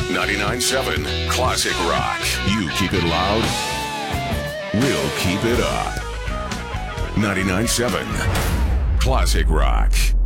99.7 Classic Rock. You keep it loud, we'll keep it up. 99.7 Classic Rock.